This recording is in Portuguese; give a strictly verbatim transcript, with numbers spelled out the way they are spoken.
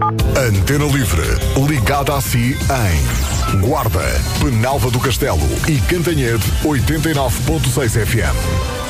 Antena Livre, ligada a si em Guarda, Penalva do Castelo e Cantanhede oitenta e nove ponto seis F M.